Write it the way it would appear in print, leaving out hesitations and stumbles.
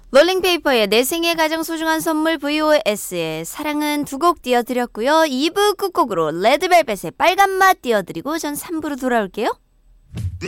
롤링페이퍼의 내 생애 가장 소중한 선물 VOS의 사랑은 두 곡 띄워드렸고요. 2부 끝곡으로 레드벨벳의 빨간맛 띄워드리고 전 3부로 돌아올게요.